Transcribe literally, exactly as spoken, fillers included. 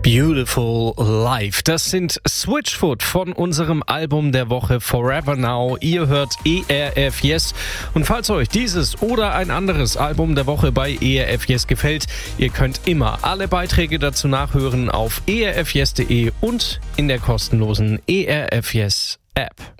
Beautiful Life. Das sind Switchfoot von unserem Album der Woche Forever Now. Ihr hört E R F Yes. Und falls euch dieses oder ein anderes Album der Woche bei E R F Yes gefällt, ihr könnt immer alle Beiträge dazu nachhören auf e r f yes punkt de und in der kostenlosen E R F Yes App.